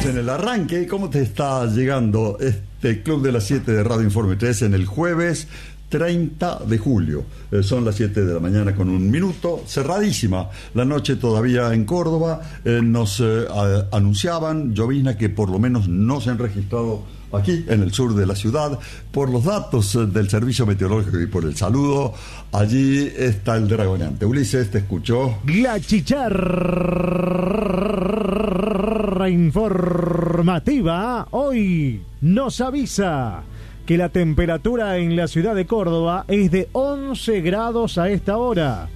en el arranque. ¿Cómo te está llegando este Club de las 7 de Radio Informe 3 en el jueves 30 de julio? Son las 7 de la mañana con un minuto. Cerradísima la noche todavía en Córdoba. Nos anunciaban, llovizna, que por lo menos no se han registrado aquí en el sur de la ciudad. Por los datos del Servicio Meteorológico y por el saludo, allí está el dragoneante. Ulises, te escuchó. La chicharra informativa hoy nos avisa que la temperatura en la ciudad de Córdoba es de 11 grados a esta hora.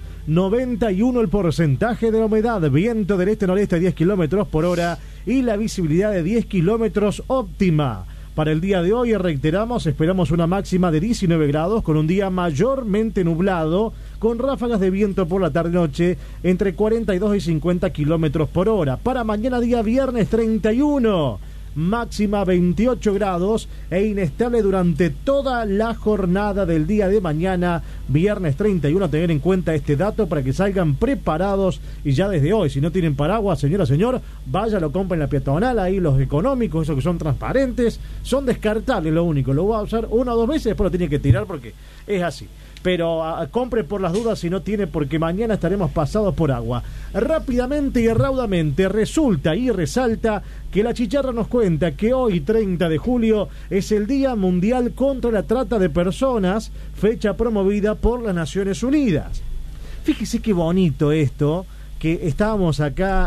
91 el porcentaje de la humedad, viento del este-noreste a 10 kilómetros por hora y la visibilidad de 10 kilómetros óptima. Para el día de hoy, reiteramos, esperamos una máxima de 19 grados con un día mayormente nublado, con ráfagas de viento por la tarde-noche entre 42 y 50 kilómetros por hora. Para mañana, día viernes 31, máxima 28 grados e inestable durante toda la jornada del día de mañana, viernes 31. Tener en cuenta este dato para que salgan preparados y ya desde hoy. Si no tienen paraguas, señora, señor, vaya, lo compra en la peatonal. Ahí los económicos, esos que son transparentes, son descartables. Lo único, lo va a usar una o dos veces, después lo tiene que tirar porque es así. Pero compre por las dudas si no tiene, porque mañana estaremos pasados por agua. Rápidamente y raudamente resulta y resalta que la chicharra nos cuenta que hoy, 30 de julio, es el Día Mundial contra la Trata de Personas, fecha promovida por las Naciones Unidas. Fíjese qué bonito esto, que estábamos acá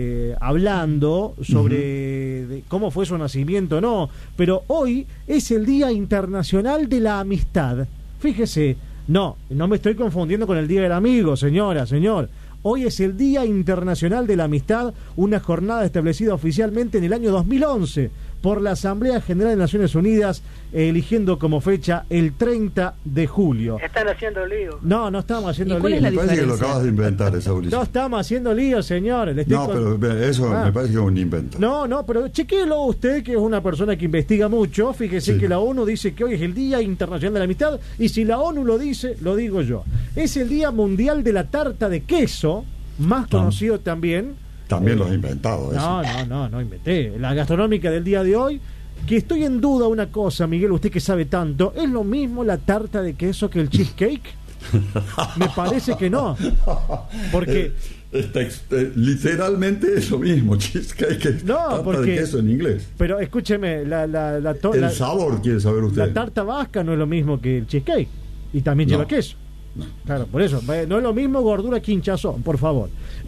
hablando sobre de cómo fue su nacimiento, no, pero hoy es el Día Internacional de la Amistad. Fíjese. No me estoy confundiendo con el Día del Amigo, señora, señor. Hoy es el Día Internacional de la Amistad, una jornada establecida oficialmente en el año 2011 por la Asamblea General de Naciones Unidas, eligiendo como fecha el 30 de julio. Están haciendo lío. No estamos haciendo lío. Me parece que lo acabas de inventar, esa Ulises. No estamos haciendo lío, señor. Pero eso me parece que es un invento. No, pero chequéelo usted, que es una persona que investiga mucho. Fíjese que la ONU dice que hoy es el Día Internacional de la Amistad, y si la ONU lo dice, lo digo yo. Es el Día Mundial de la Tarta de Queso, más conocido también. También lo has inventado. Eso. No inventé. La gastronómica del día de hoy, que estoy en duda una cosa, Miguel, usted que sabe tanto, ¿es lo mismo la tarta de queso que el cheesecake? Me parece que no. Porque literalmente es lo mismo, cheesecake, tarta de queso en inglés. Pero escúcheme, el sabor, quiere saber usted. La tarta vasca no es lo mismo que el cheesecake, y también lleva queso. No. Claro, por eso, no es lo mismo gordura que hinchazón, por favor.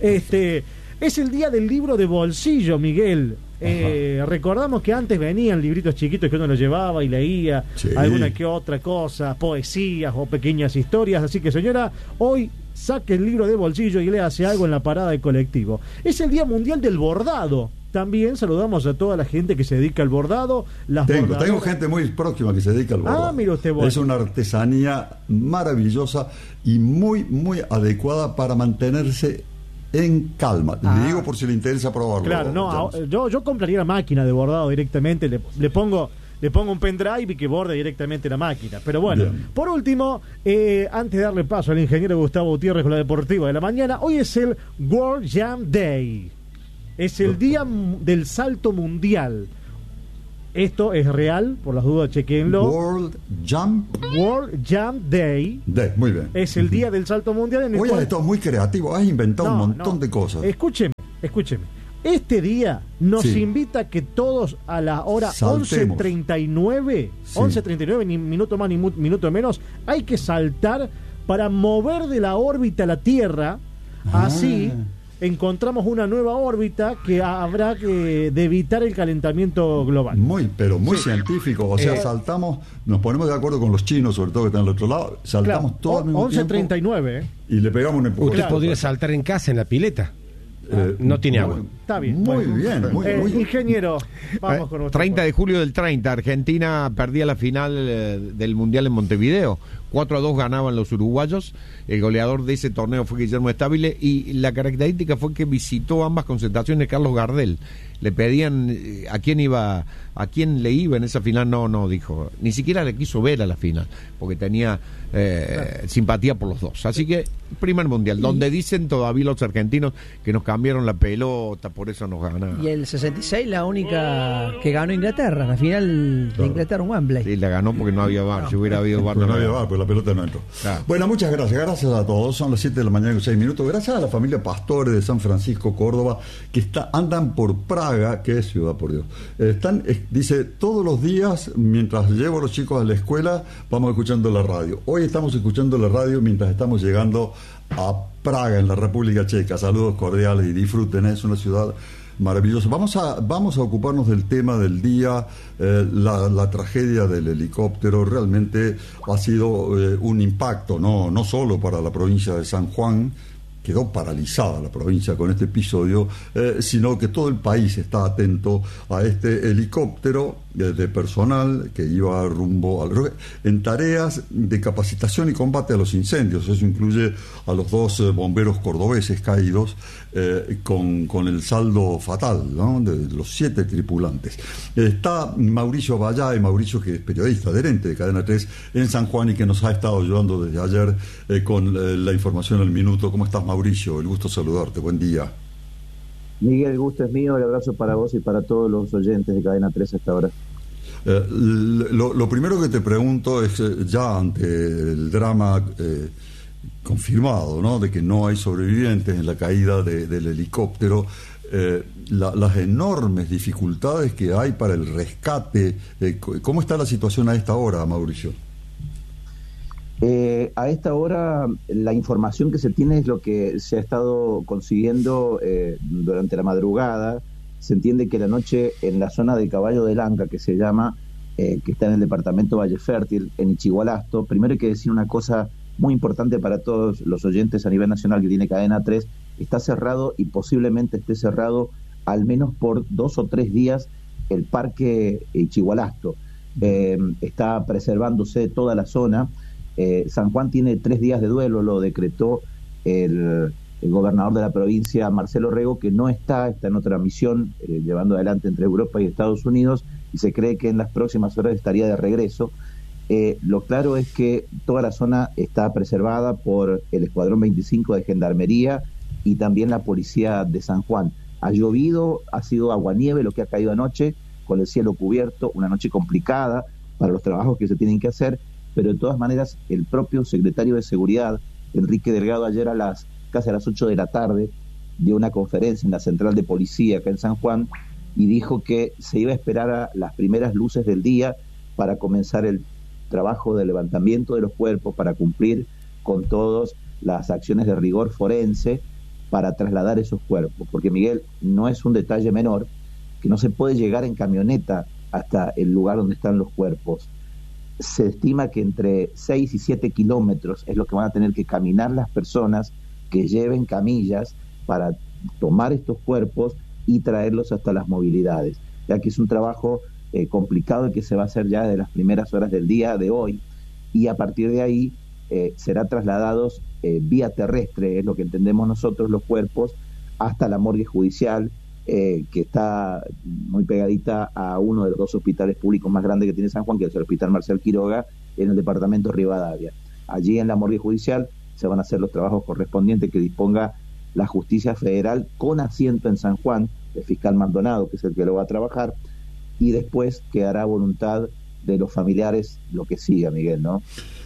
Es el día del libro de bolsillo, Miguel. Recordamos que antes venían libritos chiquitos que uno los llevaba y leía alguna que otra cosa, poesías o pequeñas historias. Así que, señora, hoy saque el libro de bolsillo y léase algo en la parada de colectivo. Es el Día Mundial del Bordado. También saludamos a toda la gente que se dedica al bordado. Tengo gente muy próxima que se dedica al bordado. Mira usted, bueno. Es una artesanía maravillosa y muy, muy adecuada para mantenerse en calma. Le digo por si le interesa probarlo. Claro, yo compraría la máquina de bordado directamente. Le pongo un pendrive y que borde directamente la máquina. Pero bueno, bien. Por último, antes de darle paso al ingeniero Gustavo Gutiérrez con la deportiva de la mañana, hoy es el World Jump Day. Es el día del salto mundial. Esto es real, por las dudas, chequenlo. World Jump Day. Muy bien. Es el día del salto mundial. Hoy has estado muy creativo, has inventado un montón de cosas. Escúcheme. Este día nos invita a que todos a la hora 11:39, ni minuto más ni minuto menos, hay que saltar para mover de la órbita la Tierra. Así encontramos una nueva órbita que habrá de evitar el calentamiento global. Muy científico. O sea, saltamos, nos ponemos de acuerdo con los chinos, sobre todo que están al otro lado, saltamos todo al mismo tiempo. 11:39. Y le pegamos un empujón. Usted podría saltar en casa, en la pileta. No tiene agua. Está bien. Muy bien. Ingeniero, vamos con 30 de julio del 30, Argentina perdía la final del Mundial en Montevideo. 4-2 ganaban los uruguayos. El goleador de ese torneo fue Guillermo Stabile, y la característica fue que visitó ambas concentraciones Carlos Gardel. Le pedían a quién le iba en esa final. No, dijo, ni siquiera le quiso ver a la final, porque tenía simpatía por los dos. Así que primer mundial, donde dicen todavía los argentinos que nos cambiaron la pelota, por eso nos ganaron. Y el 66 la única que ganó Inglaterra, la final de Inglaterra en Wembley. Sí, la ganó porque no había VAR. Si hubiera habido VAR, no había VAR, pues la pelota no entró. Claro. Bueno, muchas gracias a todos. Son las 7 de la mañana con 6 minutos. Gracias a la familia Pastore de San Francisco, Córdoba, que andan por Praga, que es ciudad, por Dios. Dice, todos los días, mientras llevo a los chicos a la escuela, vamos escuchando la radio. Hoy estamos escuchando la radio mientras estamos llegando a Praga, en la República Checa. Saludos cordiales y disfruten, es una ciudad maravillosa. Vamos a ocuparnos del tema del día, la tragedia del helicóptero. Realmente ha sido un impacto, no solo para la provincia de San Juan, quedó paralizada la provincia con este episodio, sino que todo el país está atento a este helicóptero de personal que iba rumbo en tareas de capacitación y combate a los incendios. Eso incluye a los 2 bomberos cordobeses caídos, con el saldo fatal, ¿no?, de los 7 tripulantes. Está Mauricio Vallá, Mauricio, que es periodista adherente de Cadena 3 en San Juan y que nos ha estado ayudando desde ayer con la información al minuto. ¿Cómo estás, Mauricio? El gusto saludarte, buen día. Miguel, el gusto es mío, el abrazo para vos y para todos los oyentes de Cadena 3 hasta ahora. Lo primero que te pregunto es, ya ante el drama confirmado, ¿no?, de que no hay sobrevivientes en la caída del helicóptero, las enormes dificultades que hay para el rescate. ¿Cómo está la situación a esta hora, Mauricio? A esta hora la información que se tiene es lo que se ha estado consiguiendo durante la madrugada. Se entiende que la noche en la zona del Caballo del Anca, que se llama, que está en el departamento Valle Fértil, en Ichigualasto. Primero hay que decir una cosa muy importante para todos los oyentes a nivel nacional que tiene Cadena 3, está cerrado y posiblemente esté cerrado al menos por 2 o 3 días el parque Ichigualasto. Está preservándose toda la zona. San Juan tiene 3 días de duelo, lo decretó el gobernador de la provincia, Marcelo Rego, que no está en otra misión, llevando adelante entre Europa y Estados Unidos, y se cree que en las próximas horas estaría de regreso. Lo claro es que toda la zona está preservada por el Escuadrón 25 de Gendarmería y también la Policía de San Juan. Ha llovido, ha sido aguanieve lo que ha caído anoche, con el cielo cubierto, una noche complicada para los trabajos que se tienen que hacer, pero de todas maneras el propio secretario de Seguridad, Enrique Delgado, ayer casi a las 8 de la tarde, dio una conferencia en la central de policía acá en San Juan y dijo que se iba a esperar a las primeras luces del día para comenzar el trabajo de levantamiento de los cuerpos, para cumplir con todas las acciones de rigor forense para trasladar esos cuerpos, porque, Miguel, no es un detalle menor que no se puede llegar en camioneta hasta el lugar donde están los cuerpos. Se estima que entre 6 y 7 kilómetros es lo que van a tener que caminar las personas que lleven camillas para tomar estos cuerpos y traerlos hasta las movilidades, ya que es un trabajo complicado y que se va a hacer ya de las primeras horas del día de hoy, y a partir de ahí será trasladados vía terrestre, es lo que entendemos nosotros, los cuerpos, hasta la morgue judicial, que está muy pegadita a uno de los 2 hospitales públicos más grandes que tiene San Juan, que es el Hospital Marcial Quiroga, en el departamento Rivadavia. Allí en la morgue judicial se van a hacer los trabajos correspondientes que disponga la Justicia Federal, con asiento en San Juan, el fiscal Maldonado, que es el que lo va a trabajar, y después quedará a voluntad de los familiares lo que siga, Miguel, ¿no?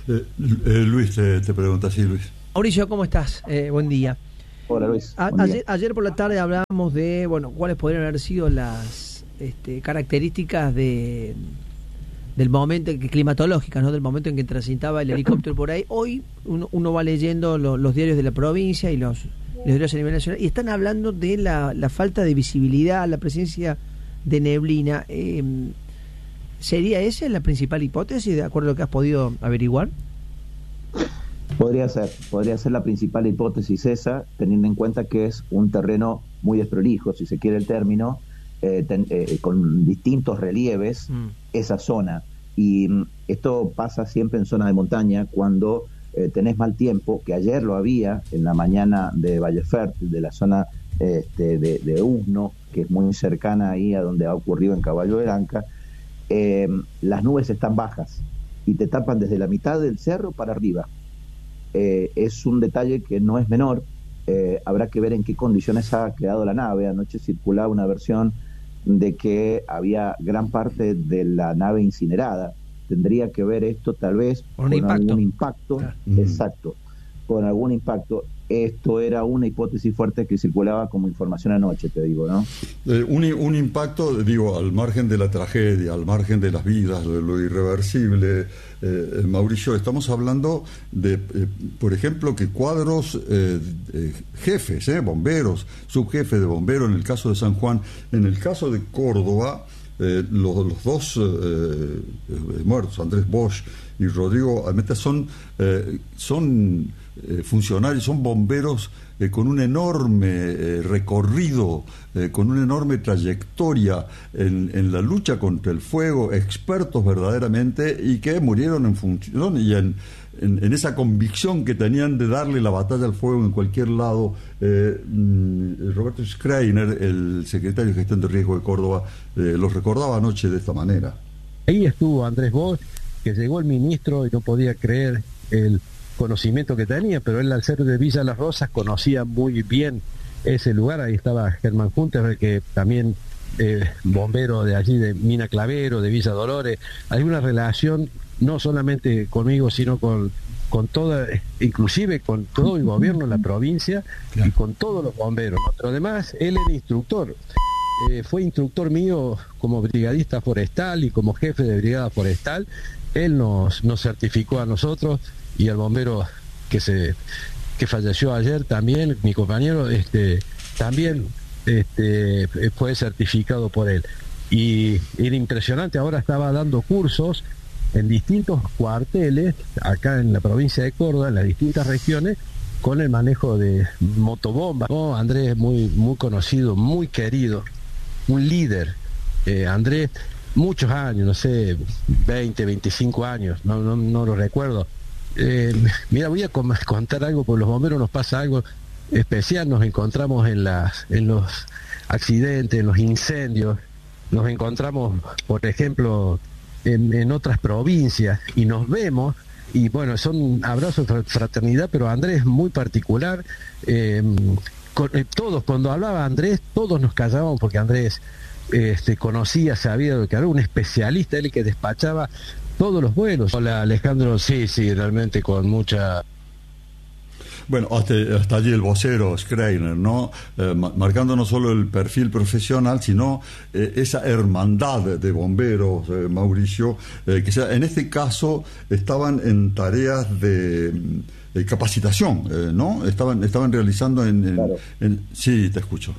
Luis te pregunta así, Luis. Mauricio, ¿cómo estás? Buen día. Hola, Luis. Ayer por la tarde hablábamos de, cuáles podrían haber sido las características del momento climatológicas, ¿no? Del momento en que transitaba el helicóptero por ahí. Hoy uno va leyendo los diarios de la provincia y los diarios a nivel nacional y están hablando de la falta de visibilidad, la presencia de neblina. ¿Sería esa la principal hipótesis, de acuerdo a lo que has podido averiguar? Podría ser la principal hipótesis esa, teniendo en cuenta que es un terreno muy desprolijo, si se quiere el término, con distintos relieves, esa zona. Y esto pasa siempre en zona de montaña cuando tenés mal tiempo, que ayer lo había en la mañana de Vallefértil, de la zona de Usno, que es muy cercana ahí a donde ha ocurrido en Caballo de Anca. Las nubes están bajas y te tapan desde la mitad del cerro para arriba. Es un detalle que no es menor. Habrá que ver en qué condiciones ha quedado la nave. Anoche circulaba una versión de que había gran parte de la nave incinerada. Tendría que ver esto tal vez con algún impacto. Claro. Exacto, con algún impacto. Esto era una hipótesis fuerte que circulaba como información anoche, te digo, ¿no? Un impacto, digo, al margen de la tragedia, al margen de las vidas, de lo irreversible. Mauricio, estamos hablando de, por ejemplo, que cuadros jefes, bomberos, subjefes de bomberos en el caso de San Juan, en el caso de Córdoba, los dos muertos, Andrés Bosch y Rodrigo Almeta, son funcionarios, son bomberos con un enorme recorrido, con una enorme trayectoria en la lucha contra el fuego, expertos verdaderamente, y que murieron en función y en esa convicción que tenían de darle la batalla al fuego en cualquier lado. Roberto Schreiner, el secretario de Gestión de Riesgo de Córdoba, los recordaba anoche de esta manera. Ahí estuvo Andrés Bosch, que llegó el ministro y no podía creer el conocimiento que tenía, pero él, al ser de Villa Las Rosas, conocía muy bien ese lugar. Ahí estaba Germán Junter, que también bombero de allí, de Mina Clavero, de Villa Dolores. Hay una relación no solamente conmigo, sino con toda, inclusive con todo el gobierno de la provincia, claro, y con todos los bomberos, ¿no? Pero además él era instructor, fue instructor mío como brigadista forestal y como jefe de brigada forestal. Él nos certificó a nosotros y al bombero que falleció ayer también, mi compañero, también fue certificado por él. Y era impresionante. Ahora estaba dando cursos en distintos cuarteles acá en la provincia de Córdoba, en las distintas regiones, con el manejo de motobombas, ¿no? Andrés, muy conocido, muy querido, un líder. Andrés, muchos años, no sé, 20, 25 años, no lo recuerdo. Mira, voy a contar algo, porque los bomberos nos pasa algo especial. Nos encontramos en los accidentes, en los incendios, nos encontramos, por ejemplo, en otras provincias, y nos vemos, y bueno, son abrazos de fraternidad, pero Andrés muy particular. Todos, cuando hablaba Andrés, todos nos callábamos, porque Andrés conocía, sabía de lo que era, un especialista, él que despachaba todos los vuelos. Hola, Alejandro. Sí, realmente con mucha... Bueno, hasta allí el vocero Schreiner, ¿no? Marcando no solo el perfil profesional, sino esa hermandad de bomberos, Mauricio, que en este caso estaban en tareas de capacitación, ¿no? Estaban realizando Claro. Sí, te escucho.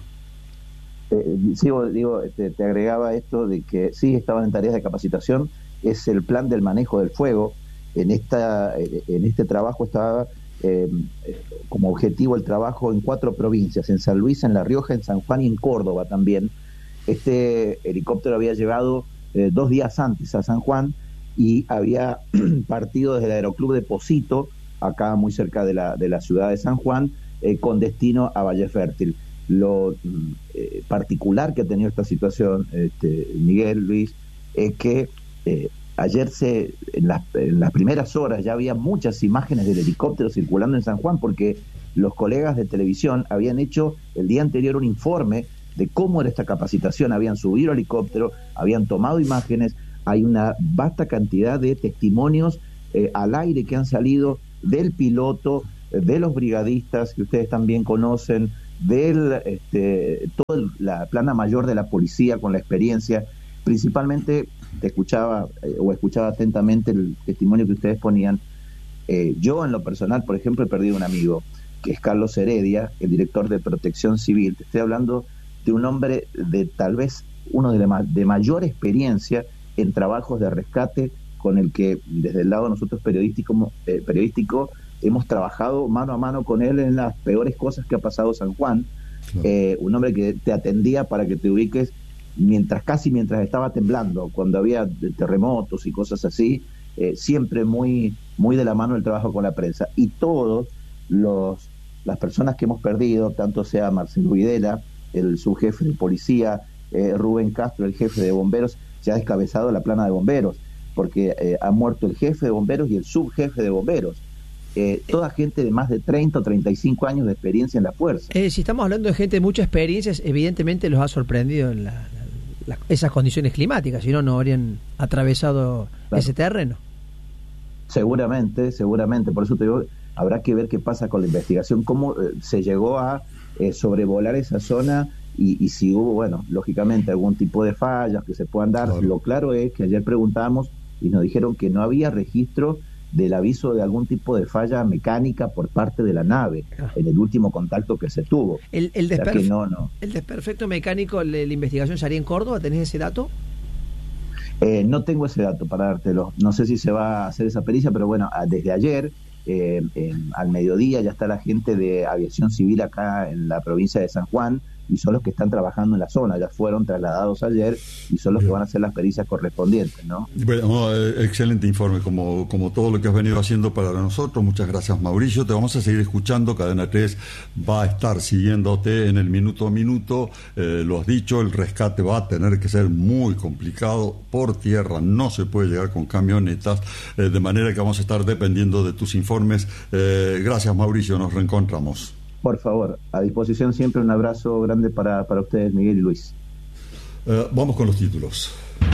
Te agregaba esto de que sí, estaban en tareas de capacitación. Es el plan del manejo del fuego. En este trabajo estaba como objetivo el trabajo en 4 provincias: en San Luis, en La Rioja, en San Juan y en Córdoba también. Este helicóptero había llegado 2 días antes a San Juan y había partido desde el Aeroclub de Pocito, acá muy cerca de la ciudad de San Juan, con destino a Vallefértil. Lo particular que ha tenido esta situación, Miguel, Luis, es que ayer en las primeras horas ya había muchas imágenes del helicóptero circulando en San Juan, porque los colegas de televisión habían hecho el día anterior un informe de cómo era esta capacitación, habían subido el helicóptero, habían tomado imágenes. Hay una vasta cantidad de testimonios al aire que han salido del piloto, de los brigadistas que ustedes también conocen, toda la plana mayor de la policía con la experiencia. Principalmente escuchaba atentamente el testimonio que ustedes ponían. Yo, en lo personal, por ejemplo, he perdido un amigo, que es Carlos Heredia, el director de Protección Civil. Te estoy hablando de un hombre de tal vez uno de mayor experiencia en trabajos de rescate, con el que desde el lado nosotros periodístico hemos trabajado mano a mano con él en las peores cosas que ha pasado San Juan. Un hombre que te atendía, para que te ubiques, mientras estaba temblando, cuando había terremotos y cosas así, siempre muy de la mano el trabajo con la prensa. Y todos las personas que hemos perdido, tanto sea Marcelo Videla, el subjefe de policía, Rubén Castro, el jefe de bomberos, se ha descabezado la plana de bomberos, porque ha muerto el jefe de bomberos y el subjefe de bomberos. Toda gente de más de 30 o 35 años de experiencia en la fuerza. Si estamos hablando de gente de mucha experiencia, evidentemente los ha sorprendido en esas condiciones climáticas, si no, no habrían atravesado ese terreno. Seguramente, por eso te digo, habrá que ver qué pasa con la investigación, cómo se llegó a sobrevolar esa zona y si hubo, bueno, lógicamente algún tipo de fallas que se puedan dar. Claro. Lo claro es que ayer preguntamos y nos dijeron que no había registro del aviso de algún tipo de falla mecánica por parte de la nave en el último contacto que se tuvo. El desperfecto mecánico, la investigación se haría en Córdoba, ¿tenés ese dato? No tengo ese dato para dártelo, no sé si se va a hacer esa pericia, pero bueno, desde ayer al mediodía ya está la gente de aviación civil acá en la provincia de San Juan, y son los que están trabajando en la zona, ya fueron trasladados ayer y son los que van a hacer las pericias correspondientes, ¿no? Bueno, excelente informe, como todo lo que has venido haciendo para nosotros. Muchas gracias, Mauricio. Te vamos a seguir escuchando. Cadena 3 va a estar siguiéndote en el minuto a minuto. Lo has dicho, el rescate va a tener que ser muy complicado por tierra, no se puede llegar con camionetas, de manera que vamos a estar dependiendo de tus informes. Gracias, Mauricio, nos reencontramos. Por favor, a disposición siempre. Un abrazo grande para ustedes, Miguel y Luis. Vamos con los títulos.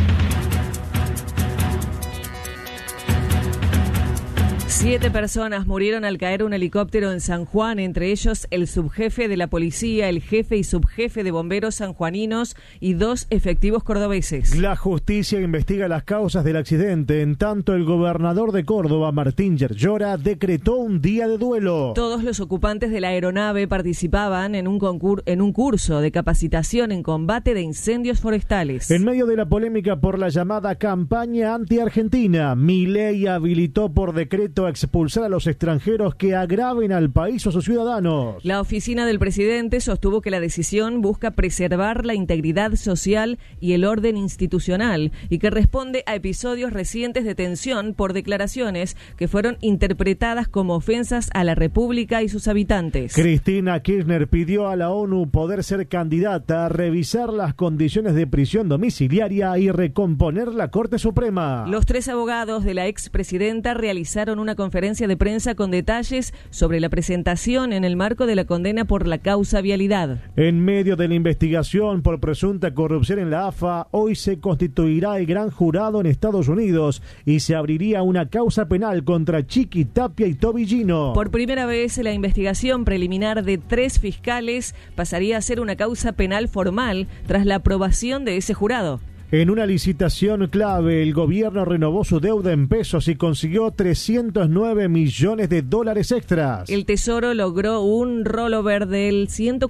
7 personas murieron al caer un helicóptero en San Juan, entre ellos el subjefe de la policía, el jefe y subjefe de bomberos sanjuaninos y 2 efectivos cordobeses. La justicia investiga las causas del accidente. En tanto, el gobernador de Córdoba, Martín Yerllora, decretó un día de duelo. Todos los ocupantes de la aeronave participaban en un curso de capacitación en combate de incendios forestales. En medio de la polémica por la llamada campaña anti-Argentina, Milei habilitó por decreto expulsar a los extranjeros que agraven al país o a sus ciudadanos. La oficina del presidente sostuvo que la decisión busca preservar la integridad social y el orden institucional y que responde a episodios recientes de tensión por declaraciones que fueron interpretadas como ofensas a la República y sus habitantes. Cristina Kirchner pidió a la ONU poder ser candidata a revisar las condiciones de prisión domiciliaria y recomponer la Corte Suprema. Los 3 abogados de la expresidenta realizaron una conferencia de prensa con detalles sobre la presentación en el marco de la condena por la causa vialidad. En medio de la investigación por presunta corrupción en la AFA, hoy se constituirá el gran jurado en Estados Unidos y se abriría una causa penal contra Chiqui, Tapia y Tobillino. Por primera vez, la investigación preliminar de 3 fiscales pasaría a ser una causa penal formal tras la aprobación de ese jurado. En una licitación clave, el gobierno renovó su deuda en pesos y consiguió $309 millones extras. El Tesoro logró un rollover del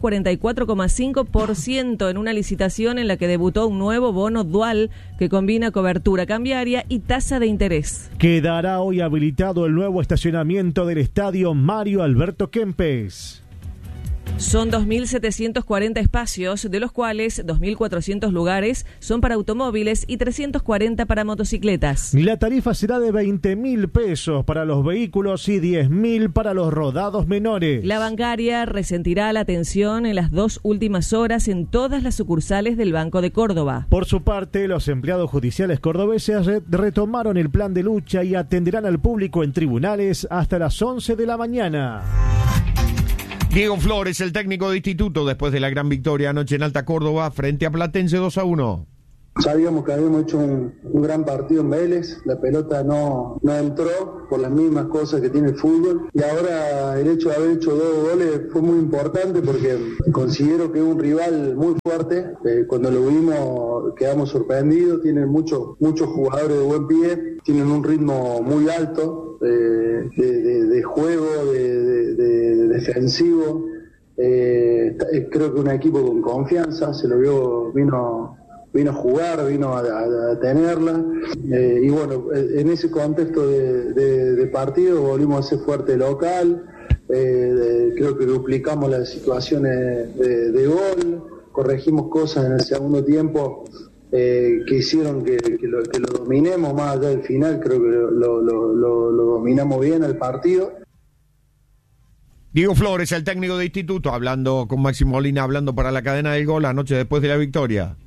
144,5% en una licitación en la que debutó un nuevo bono dual que combina cobertura cambiaria y tasa de interés. Quedará hoy habilitado el nuevo estacionamiento del estadio Mario Alberto Kempes. Son 2.740 espacios, de los cuales 2.400 lugares son para automóviles y 340 para motocicletas. La tarifa será de 20.000 pesos para los vehículos y 10.000 para los rodados menores. La bancaria resentirá la atención en las 2 últimas horas en todas las sucursales del Banco de Córdoba. Por su parte, los empleados judiciales cordobeses retomaron el plan de lucha y atenderán al público en tribunales hasta las 11 de la mañana. Diego Flores, el técnico de Instituto, después de la gran victoria anoche en Alta Córdoba frente a Platense 2-1. Sabíamos que habíamos hecho un gran partido en Vélez, la pelota no entró por las mismas cosas que tiene el fútbol, y ahora el hecho de haber hecho 2 goles fue muy importante porque considero que es un rival muy fuerte. Cuando lo vimos quedamos sorprendidos, tienen muchos jugadores de buen pie, tienen un ritmo muy alto de juego, de defensivo. Creo que un equipo con confianza, se lo vio, vino a jugar, vino a tenerla, y bueno, en ese contexto de partido volvimos a ser fuerte local. Creo que duplicamos las situaciones de gol, corregimos cosas en el segundo tiempo que hicieron que lo dominemos más allá del final. Creo que lo dominamos bien el partido. Diego Flores, el técnico de Instituto, hablando con Máximo Molina, hablando para la cadena del gol la noche después de la victoria.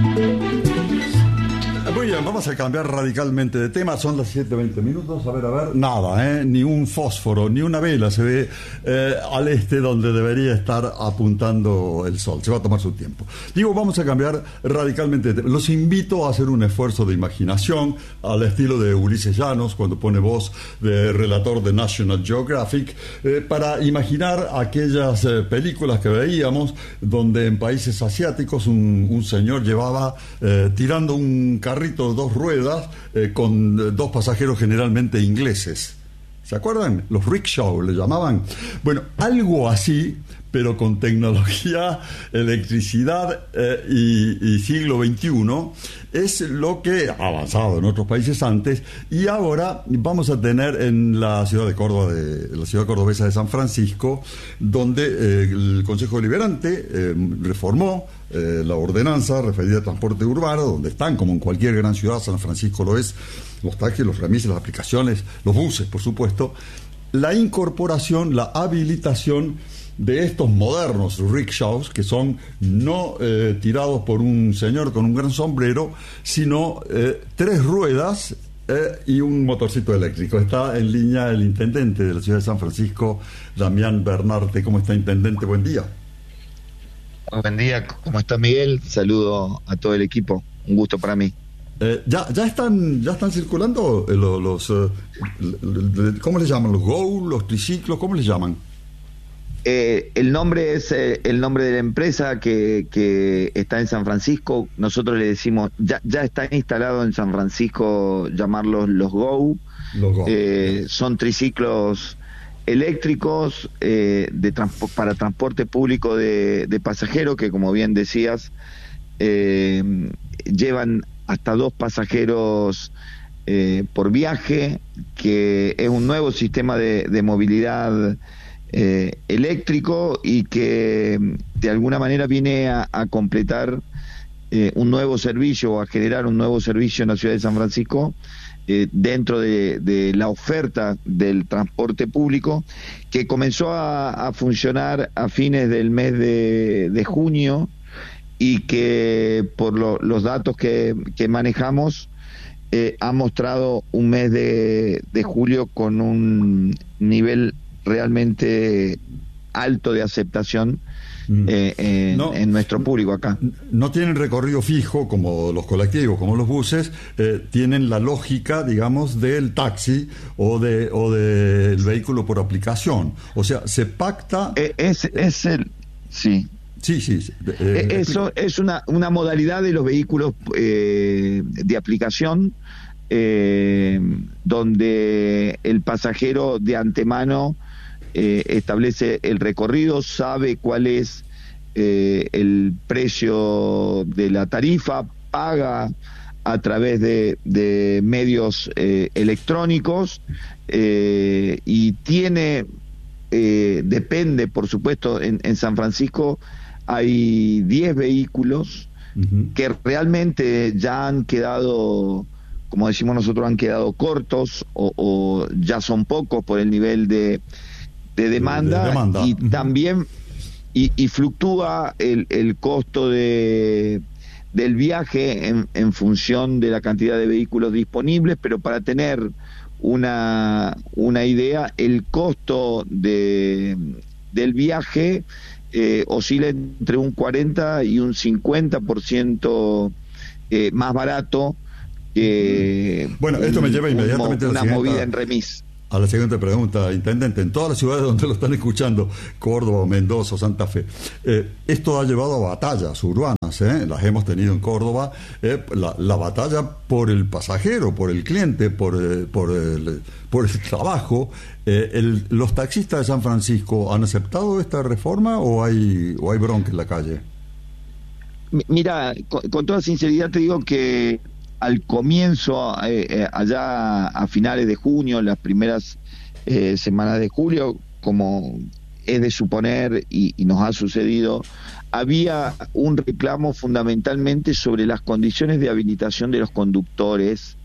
Muy bien, vamos a cambiar radicalmente de tema. Son las 7:20 minutos. A ver, nada, ni un fósforo, ni una vela se ve al este donde debería estar apuntando el sol. Se va a tomar su tiempo. Digo, vamos a cambiar radicalmente de tema. Los invito a hacer un esfuerzo de imaginación al estilo de Ulises Llanos, cuando pone voz de relator de National Geographic, para imaginar aquellas películas que veíamos donde en países asiáticos un señor llevaba tirando un carrito de 2 ruedas con 2 pasajeros generalmente ingleses. ¿Se acuerdan? Los rickshaw le llamaban. Bueno, algo así, pero con tecnología, electricidad y siglo XXI, es lo que ha avanzado en otros países antes, y ahora vamos a tener en la ciudad de Córdoba, la ciudad cordobesa de San Francisco, donde el Consejo Deliberante reformó la ordenanza referida a transporte urbano, donde están, como en cualquier gran ciudad, San Francisco lo es, los taxis, los remises, las aplicaciones, los buses, por supuesto, la incorporación, la habilitación de estos modernos rickshaws, que son no tirados por un señor con un gran sombrero, sino 3 ruedas y un motorcito eléctrico. Está en línea el intendente de la ciudad de San Francisco, Damián Bernarte. ¿Cómo está, intendente? Buen día. Buen día, ¿cómo está Miguel? Saludo a todo el equipo, un gusto para mí. ¿Ya están circulando los ¿cómo les llaman? ¿Los Go? ¿Los triciclos? ¿Cómo les llaman? El nombre es el nombre de la empresa que está en San Francisco. Nosotros le decimos, ya está instalado en San Francisco, llamarlos los Go. Son triciclos eléctricos para transporte público de pasajeros, que, como bien decías, llevan hasta 2 pasajeros por viaje, que es un nuevo sistema de movilidad eléctrico, y que de alguna manera viene a completar un nuevo servicio, o a generar un nuevo servicio en la ciudad de San Francisco, dentro de la oferta del transporte público, que comenzó a funcionar a fines del mes de junio, y que por los datos que manejamos ha mostrado un mes de julio con un nivel realmente alto de aceptación en nuestro público acá. No tienen recorrido fijo como los colectivos, como los buses, tienen la lógica, digamos, del taxi o del vehículo por aplicación. O sea, se pacta... Sí. Eso es una modalidad de los vehículos de aplicación, donde el pasajero de antemano establece el recorrido, sabe cuál es el precio de la tarifa, paga a través de medios electrónicos, y tiene, depende, por supuesto, en San Francisco hay 10 vehículos que realmente ya han quedado, como decimos nosotros, han quedado cortos, o ya son pocos por el nivel de demanda. Y también y fluctúa el costo del viaje en función de la cantidad de vehículos disponibles, pero para tener una idea, el costo del viaje oscila entre un 40 y un 50% más barato. Bueno, esto me lleva inmediatamente a una movida en remis. A la siguiente pregunta, intendente. En todas las ciudades donde lo están escuchando, Córdoba, Mendoza, Santa Fe, esto ha llevado a batallas urbanas, las hemos tenido en Córdoba, la batalla por el pasajero, por el cliente, por el trabajo. ¿Los taxistas de San Francisco han aceptado esta reforma o hay bronca en la calle? Mira, con toda sinceridad te digo que al comienzo, allá a finales de junio, las primeras semanas de julio, como es de suponer, y nos ha sucedido, había un reclamo fundamentalmente sobre las condiciones de habilitación de los conductores,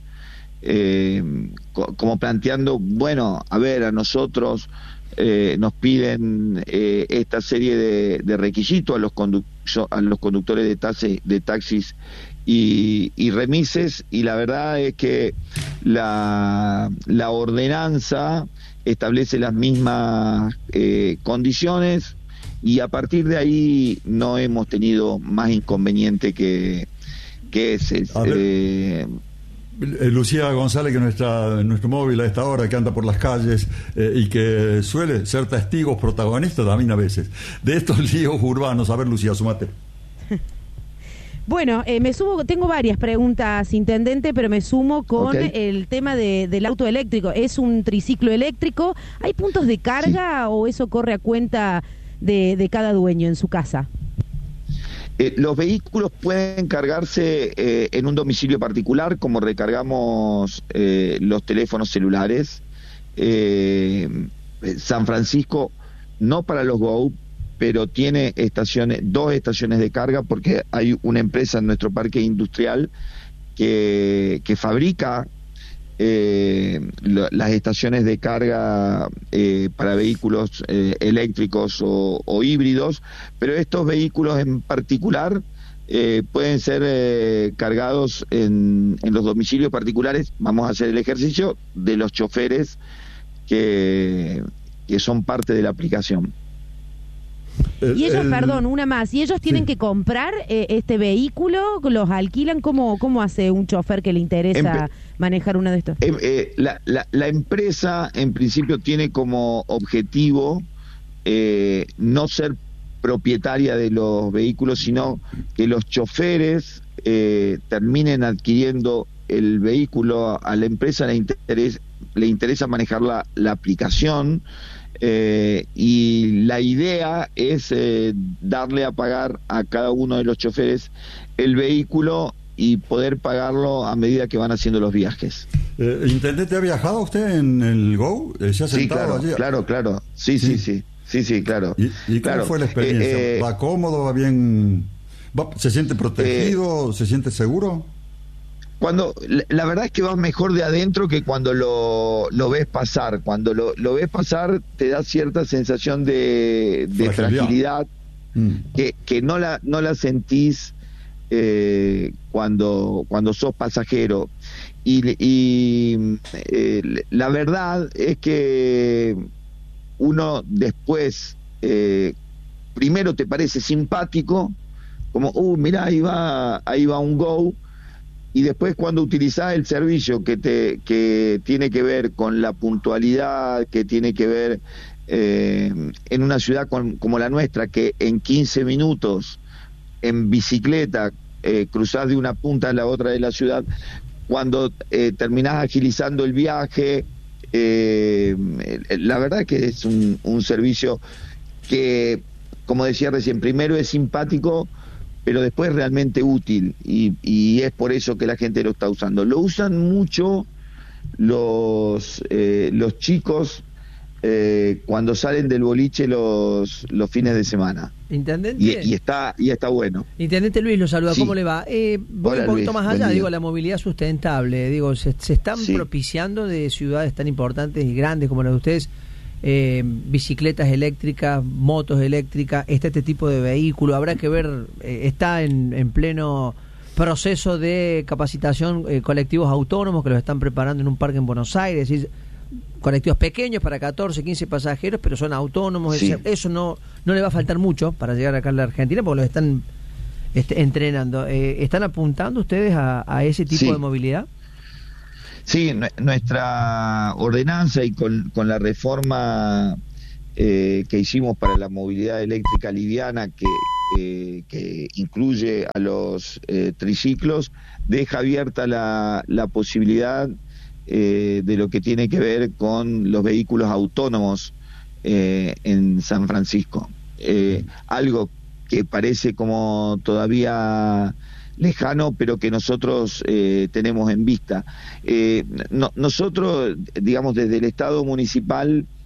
como planteando, bueno, a ver, a nosotros nos piden esta serie de requisitos a los conductores de taxis y remises, y la verdad es que la ordenanza establece las mismas condiciones, y a partir de ahí no hemos tenido más inconveniente que ese. Lucía González, que nuestro móvil a esta hora, que anda por las calles y que suele ser testigos, protagonistas también a veces de estos líos urbanos. A ver, Lucía, sumate. Bueno, me sumo, tengo varias preguntas, intendente, pero me sumo con el tema del auto eléctrico. ¿Es un triciclo eléctrico? ¿Hay puntos de carga o eso corre a cuenta de cada dueño en su casa? Los vehículos pueden cargarse en un domicilio particular, como recargamos los teléfonos celulares. San Francisco, no para los Go, pero tiene dos estaciones de carga, porque hay una empresa en nuestro parque industrial que fabrica las estaciones de carga para vehículos eléctricos o híbridos, pero estos vehículos en particular pueden ser cargados en los domicilios particulares. Vamos a hacer el ejercicio de los choferes que son parte de la aplicación. Y ellos, perdón, una más, ¿y ellos tienen que comprar este vehículo? ¿Los alquilan? ¿Cómo hace un chofer que le interesa manejar uno de estos? La empresa en principio tiene como objetivo no ser propietaria de los vehículos, sino que los choferes terminen adquiriendo el vehículo. A la empresa le interesa manejar la aplicación, y la idea es darle a pagar a cada uno de los choferes el vehículo y poder pagarlo a medida que van haciendo los viajes. ¿Intendente, ha viajado usted en el Go? ¿Se ha sentado allí? Claro. Sí, claro. ¿Y cómo fue la experiencia? ¿Va cómodo? ¿Va bien? ¿Se siente protegido? ¿Se siente seguro? La verdad es que vas mejor de adentro que cuando lo ves pasar. Cuando lo ves pasar te da cierta sensación de fragilidad que no la sentís cuando sos pasajero. Y la verdad es que uno después primero te parece simpático, como mirá, ahí va un Go. Y después, cuando utilizás el servicio que tiene que ver con la puntualidad, que tiene que ver en una ciudad como la nuestra, que en 15 minutos en bicicleta cruzás de una punta a la otra de la ciudad, cuando terminás agilizando el viaje, la verdad que es un servicio que, como decía recién, primero es simpático, pero después realmente útil, y es por eso que la gente lo está usando. Lo usan mucho los chicos cuando salen del boliche los fines de semana. Intendente. Y está bueno. Intendente Luis, lo saluda, ¿cómo le va? Voy Hola, un poquito Luis, más allá, buen día. la movilidad sustentable, se están propiciando de ciudades tan importantes y grandes como las de ustedes, bicicletas eléctricas, motos eléctricas, este tipo de vehículo. Habrá que ver, está en pleno proceso de capacitación colectivos autónomos que los están preparando en un parque en Buenos Aires, es decir, colectivos pequeños para 14, 15 pasajeros, pero son autónomos. Sí. Eso no le va a faltar mucho para llegar acá a la Argentina, porque los están entrenando. ¿Están apuntando ustedes a ese tipo de movilidad? Sí, nuestra ordenanza y con la reforma que hicimos para la movilidad eléctrica liviana, que incluye a los triciclos, deja abierta la posibilidad de lo que tiene que ver con los vehículos autónomos en San Francisco. Algo que parece como todavía lejano, pero que nosotros tenemos en vista. Nosotros, digamos, desde el Estado municipal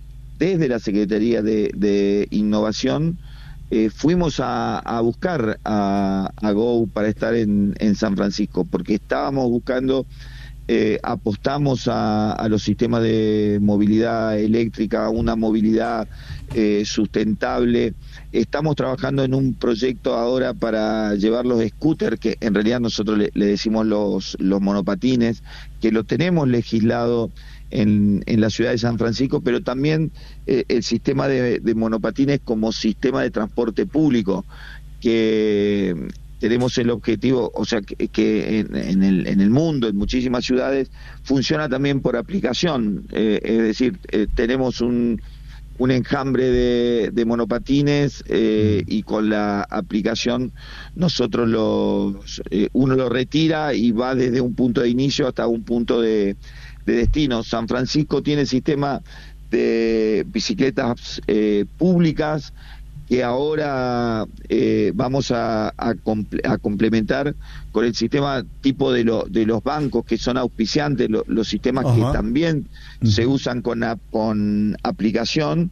desde la Secretaría de Innovación, fuimos a buscar a Go para estar en San Francisco, porque estábamos buscando, apostamos a los sistemas de movilidad eléctrica, una movilidad sustentable. Estamos trabajando en un proyecto ahora para llevar los scooters, que en realidad nosotros le decimos los monopatines, que lo tenemos legislado en la ciudad de San Francisco, pero también el sistema de monopatines como sistema de transporte público, que tenemos el objetivo, o sea, que en el mundo, en muchísimas ciudades, funciona también por aplicación, es decir, tenemos un enjambre de monopatines y con la aplicación nosotros uno lo retira y va desde un punto de inicio hasta un punto de destino. San Francisco tiene sistema de bicicletas públicas que ahora vamos a complementar con el sistema tipo de los bancos que son auspiciantes, los sistemas que también se usan con aplicación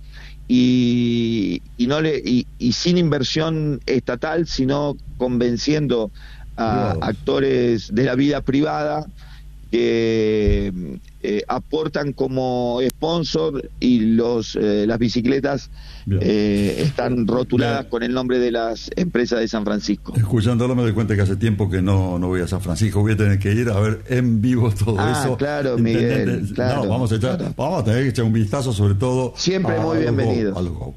y sin inversión estatal, sino convenciendo a actores de la vida privada que aportan como sponsor, y las bicicletas están rotuladas con el nombre de las empresas de San Francisco. Escuchándolo me doy cuenta que hace tiempo que no voy a San Francisco. Voy a tener que ir a ver en vivo todo eso. Claro, Miguel, claro, vamos a tener que echar un vistazo, sobre todo siempre muy bienvenido.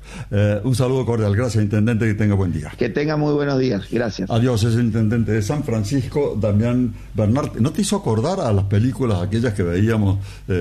Un saludo cordial, gracias, intendente, que tenga buen día. Que tenga muy buenos días, gracias. Adiós. Es el intendente de San Francisco, Damián Bernard. ¿No te hizo acordar a las películas aquellas que veíamos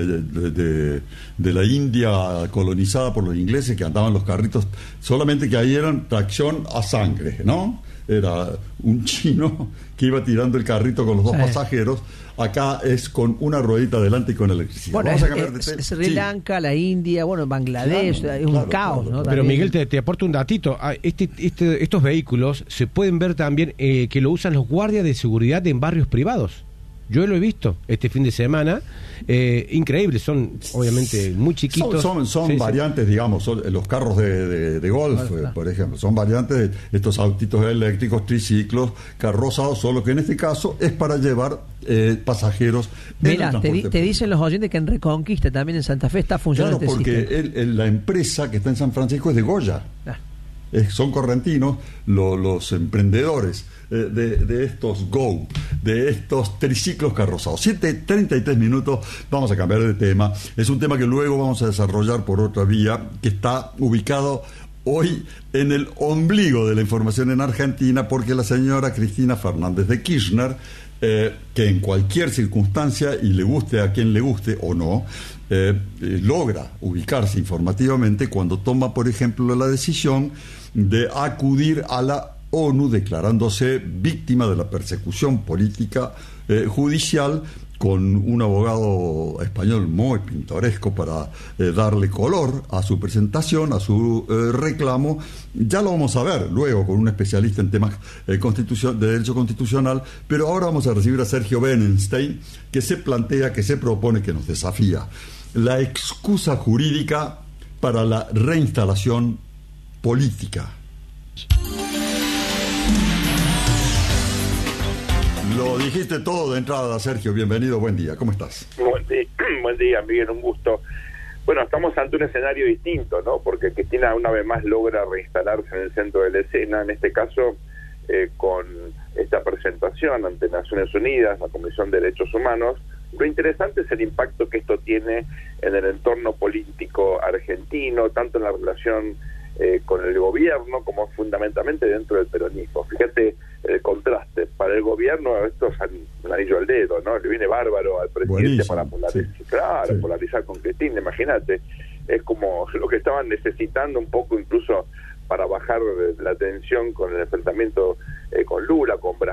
de la India colonizada por los ingleses, que andaban los carritos, solamente que ahí eran tracción a sangre, ¿no? Era un chino que iba tirando el carrito con los dos pasajeros. Acá es con una ruedita adelante y con electricidad. Bueno, vamos a cambiar de Sri Lanka, la India, bueno, Bangladesh, es un caos, ¿no? Pero Miguel, te aporto un datito. Estos vehículos se pueden ver también que lo usan los guardias de seguridad en barrios privados. Yo lo he visto este fin de semana. Increíble, son obviamente muy chiquitos. Son variantes, digamos, son los carros de golf, por ejemplo. Son variantes de estos autitos eléctricos, triciclos, carrozados, solo que en este caso es para llevar pasajeros. Mira, te dicen los oyentes que en Reconquista, también en Santa Fe, está funcionando este sistema. Porque la empresa que está en San Francisco es de Goya. Son correntinos los emprendedores de estos Go, de estos triciclos carrozados. 7:33 minutos, vamos a cambiar de tema. Es un tema que luego vamos a desarrollar por otra vía, que está ubicado hoy en el ombligo de la información en Argentina, porque la señora Cristina Fernández de Kirchner, que en cualquier circunstancia, y le guste a quien le guste o no, logra ubicarse informativamente cuando toma, por ejemplo, la decisión de acudir a la ONU declarándose víctima de la persecución política judicial, con un abogado español muy pintoresco para darle color a su presentación, a su reclamo. Ya lo vamos a ver luego con un especialista en temas de derecho constitucional, pero ahora vamos a recibir a Sergio Benenstein, que se plantea, que se propone, que nos desafía la excusa jurídica para la reinstalación política. Lo dijiste todo de entrada, Sergio. Bienvenido, buen día. ¿Cómo estás? Buen día, Miguel, un gusto. Bueno, estamos ante un escenario distinto, ¿no? Porque Cristina una vez más logra reinstalarse en el centro de la escena, en este caso con esta presentación ante Naciones Unidas, la Comisión de Derechos Humanos. Lo interesante es el impacto que esto tiene en el entorno político argentino, tanto en la relación con el gobierno como fundamentalmente dentro del peronismo. Fíjate el contraste. Para el gobierno esto es un anillo al dedo, ¿no? Le viene bárbaro al presidente. Buenísimo, para polarizar, sí. Claro, sí. Polarizar con Cristina, imagínate. Es como lo que estaban necesitando un poco, incluso para bajar la tensión con el enfrentamiento con Lula, con Brasil.